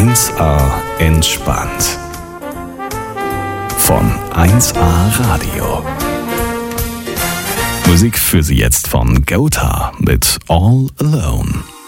1A entspannt. Von 1A Radio. Musik für Sie jetzt von Gotha mit All Alone.